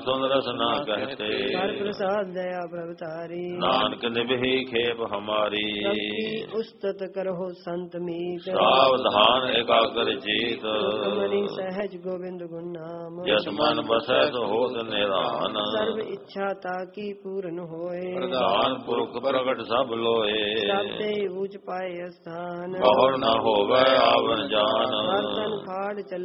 ਸੁਨ ਰਸ ਨਾ ਕਹਤੇ। ਹਰ ਪ੍ਰਸਾਦ ਦਇਆ ਪ੍ਰਭ ਤਾਰੀ। ਨਾਨਕ ਨਿਭੀ ਖੇਪ ਹਮਾਰੀ। ਸਭ ਕੀ ਉਸਤਤ ਕਰਹੁ ਸੰਤ ਮੀਤ। ਸਾਵਧਾਨ ਇਕਾਗਰ ਚੀਤ। ਮਨੀ ਸਹਿਜ ਗੋਬਿੰਦ ਗੁਣ ਨਾਮ। ਜਸ ਮਨ ਬਸੈ ਸੋ ਹੋਤ ਨਿਰਾਨ। ਸਰਬ ਇੱਛਾ ਤਾਕੀ ਪੂਰਨ ਹੋਏ। ਪ੍ਰਧਾਨ ਪੁਰਖ ਪ੍ਰਗਟ ਸਭ ਲੋਏ। ਸਭ ਤੇ ਊਚ ਪਾਏ ਅਸਥਾਨ। ਬਹੁਰ ਨਾ ਹੋਵੇ ਆਵਨ ਜਾਨ। ਹਰ ਤਨ ਖਾੜ ਚੱਲ